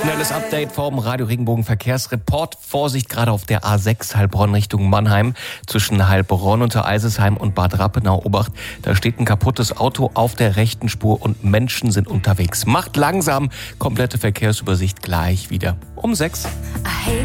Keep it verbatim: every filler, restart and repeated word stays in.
Schnelles Update vom Radio Regenbogen Verkehrsreport. Vorsicht gerade auf der A sechs Heilbronn Richtung Mannheim. Zwischen Heilbronn und Eisesheim und Bad Rappenau Obacht. Da steht ein kaputtes Auto auf der rechten Spur und Menschen sind unterwegs. Macht langsam. Komplette Verkehrsübersicht gleich wieder um sechs.